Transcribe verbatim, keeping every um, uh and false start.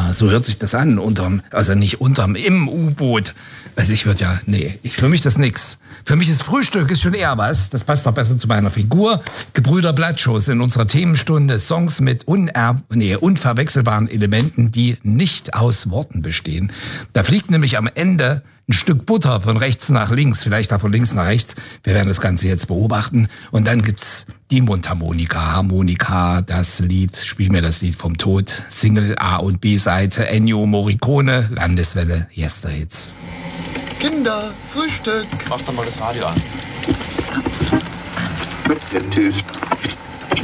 Ja, so hört sich das an, unterm, also nicht unterm, im U-Boot. Also ich würde ja, nee, ich, für mich das nix. Für mich ist Frühstück ist schon eher was, das passt doch besser zu meiner Figur. Gebrüder Blattschuss in unserer Themenstunde, Songs mit uner, nee, unverwechselbaren Elementen, die nicht aus Worten bestehen. Da fliegt nämlich am Ende ein Stück Butter von rechts nach links, vielleicht auch von links nach rechts. Wir werden das Ganze jetzt beobachten. Und dann gibt's die Mundharmonika, Harmonika, das Lied, Spiel mir das Lied vom Tod, Single A- und B-Seite, Ennio Morricone, Landeswelle, Yesterhits. Kinder, Frühstück. Mach doch mal das Radio an. Mit